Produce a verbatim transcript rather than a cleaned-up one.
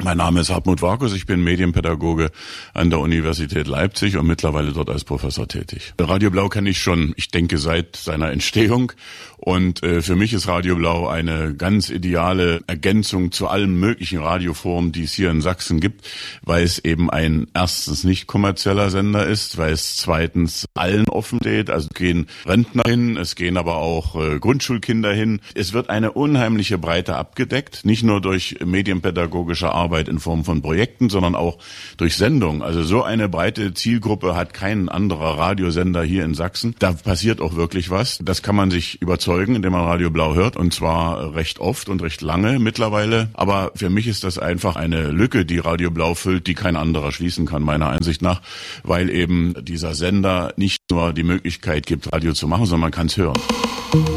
Mein Name ist Hartmut Warkus, ich bin Medienpädagoge an der Universität Leipzig und mittlerweile dort als Professor tätig. Radio Blau kenne ich schon, ich denke, seit seiner Entstehung. Und äh, für mich ist Radio Blau eine ganz ideale Ergänzung zu allen möglichen Radioformen, die es hier in Sachsen gibt, weil es eben ein erstens nicht kommerzieller Sender ist, weil es zweitens allen offen steht, also gehen Rentner hin, es gehen aber auch äh, Grundschulkinder hin. Es wird eine unheimliche Breite abgedeckt, nicht nur durch medienpädagogische Arbeit in Form von Projekten, sondern auch durch Sendungen. Also so eine breite Zielgruppe hat kein anderer Radiosender hier in Sachsen. Da passiert auch wirklich was. Das kann man sich überzeugen, indem man Radio Blau hört, und zwar recht oft und recht lange mittlerweile. Aber für mich ist das einfach eine Lücke, die Radio Blau füllt, die kein anderer schließen kann, meiner Einsicht nach, weil eben dieser Sender nicht nur die Möglichkeit gibt, Radio zu machen, sondern man kann es hören.